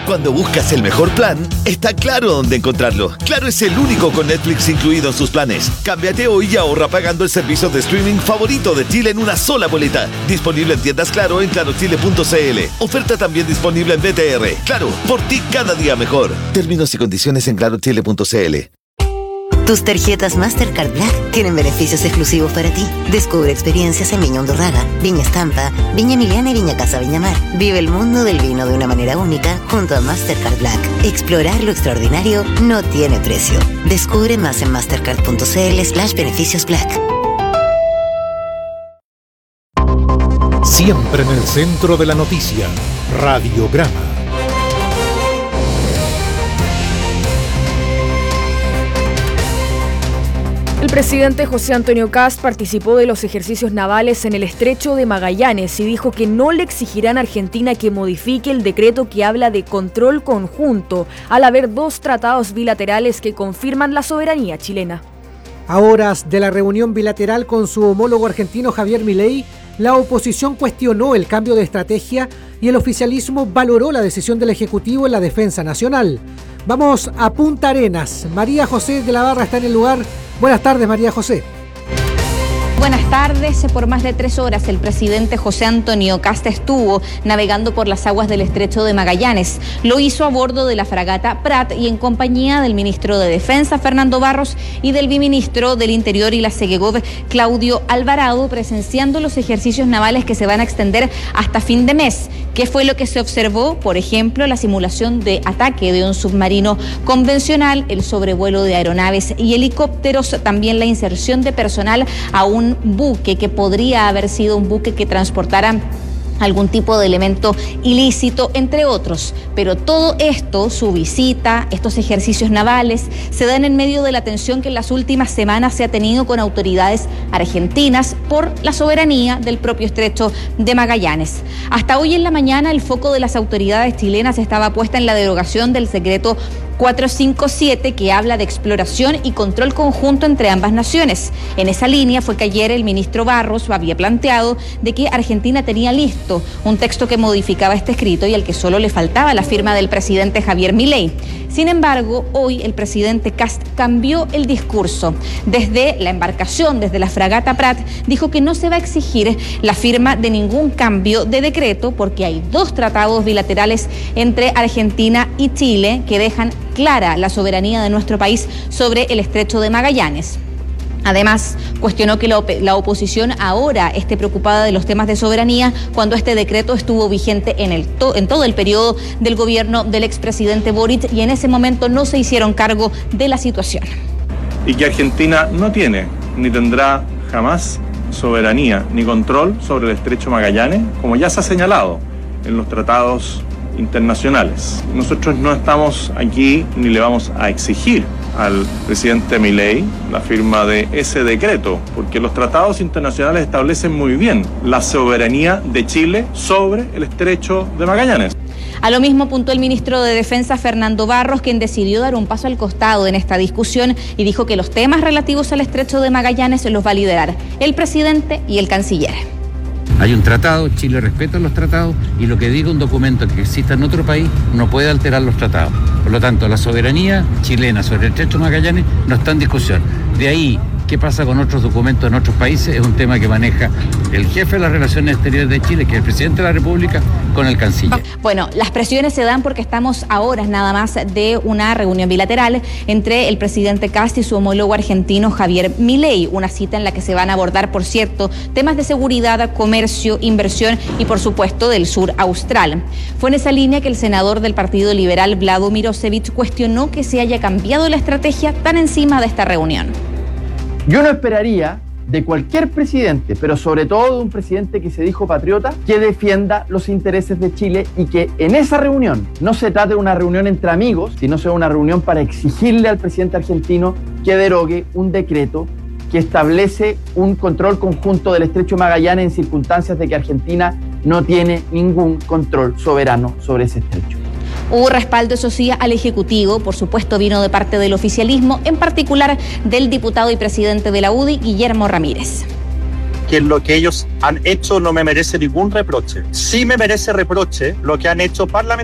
Cuando buscas el mejor plan, está Claro dónde encontrarlo. Claro es el único con Netflix incluido en sus planes. Cámbiate hoy y ahorra pagando el servicio de streaming favorito de Chile en una sola boleta. Disponible en tiendas Claro en clarochile.cl. Oferta también disponible en BTR. Claro, por ti cada día mejor. Términos y condiciones en clarochile.cl. Tus tarjetas Mastercard Black tienen beneficios exclusivos para ti. Descubre experiencias en Viña Hondurraga, Viña Estampa, Viña Emiliana y Viña Casa Viña Mar. Vive el mundo del vino de una manera única junto a Mastercard Black. Explorar lo extraordinario no tiene precio. Descubre más en mastercard.cl/beneficios Black. Siempre en el centro de la noticia, Radiograma. El presidente José Antonio Kast participó de los ejercicios navales en el Estrecho de Magallanes y dijo que no le exigirán a Argentina que modifique el decreto que habla de control conjunto, al haber 2 tratados bilaterales que confirman la soberanía chilena. A horas de la reunión bilateral con su homólogo argentino Javier Milei, la oposición cuestionó el cambio de estrategia y el oficialismo valoró la decisión del Ejecutivo en la defensa nacional. Vamos a Punta Arenas. María José de la Barra está en el lugar. Buenas tardes, María José. Buenas tardes. Por más de 3 horas el presidente José Antonio Kast estuvo navegando por las aguas del Estrecho de Magallanes. Lo hizo a bordo de la fragata Prat y en compañía del ministro de Defensa, Fernando Barros, y del viceministro del Interior y la SEGEGOV, Claudio Alvarado, presenciando los ejercicios navales que se van a extender hasta fin de mes. ¿Qué fue lo que se observó? Por ejemplo, la simulación de ataque de un submarino convencional, el sobrevuelo de aeronaves y helicópteros, también la inserción de personal a un buque que podría haber sido un buque que transportara algún tipo de elemento ilícito, entre otros. Pero todo esto, su visita, estos ejercicios navales, se dan en medio de la tensión que en las últimas semanas se ha tenido con autoridades argentinas por la soberanía del propio Estrecho de Magallanes. Hasta hoy en la mañana el foco de las autoridades chilenas estaba puesta en la derogación del decreto 457, que habla de exploración y control conjunto entre ambas naciones. En esa línea fue que ayer el ministro Barros había planteado de que Argentina tenía listo un texto que modificaba este escrito y al que solo le faltaba la firma del presidente Javier Milei. Sin embargo, hoy el presidente Kast cambió el discurso. Desde la embarcación, desde la fragata Prat, dijo que no se va a exigir la firma de ningún cambio de decreto porque hay 2 tratados bilaterales entre Argentina y Chile que dejan clara la soberanía de nuestro país sobre el Estrecho de Magallanes. Además, cuestionó que la oposición ahora esté preocupada de los temas de soberanía cuando este decreto estuvo vigente en todo el periodo del gobierno del expresidente Boric y en ese momento no se hicieron cargo de la situación. Y que Argentina no tiene ni tendrá jamás soberanía ni control sobre el Estrecho Magallanes, como ya se ha señalado en los tratados internacionales. Nosotros no estamos aquí ni le vamos a exigir al presidente Milei la firma de ese decreto, porque los tratados internacionales establecen muy bien la soberanía de Chile sobre el Estrecho de Magallanes. A lo mismo apuntó el ministro de Defensa, Fernando Barros, quien decidió dar un paso al costado en esta discusión y dijo que los temas relativos al Estrecho de Magallanes los va a liderar el presidente y el canciller. Hay un tratado, Chile respeta los tratados y lo que diga un documento que exista en otro país no puede alterar los tratados. Por lo tanto, la soberanía chilena sobre el Estrecho de Magallanes no está en discusión. De ahí, ¿qué pasa con otros documentos en otros países? Es un tema que maneja el jefe de las relaciones exteriores de Chile, que es el presidente de la República, con el canciller. Bueno, las presiones se dan porque estamos a horas nada más de una reunión bilateral entre el presidente Kast y su homólogo argentino Javier Milei, una cita en la que se van a abordar, por cierto, temas de seguridad, comercio, inversión y, por supuesto, del sur austral. Fue en esa línea que el senador del Partido Liberal, Vlado Mirosevic, cuestionó que se haya cambiado la estrategia tan encima de esta reunión. Yo no esperaría de cualquier presidente, pero sobre todo de un presidente que se dijo patriota, que defienda los intereses de Chile y que en esa reunión no se trate de una reunión entre amigos, sino sea una reunión para exigirle al presidente argentino que derogue un decreto que establece un control conjunto del Estrecho de Magallanes en circunstancias de que Argentina no tiene ningún control soberano sobre ese estrecho. Hubo respaldo, eso sí, al Ejecutivo, por supuesto vino de parte del oficialismo, en particular del diputado y presidente de la UDI, Guillermo Ramírez. Que lo que ellos han hecho no me merece ningún reproche. Sí me merece reproche lo que han hecho parlamentarios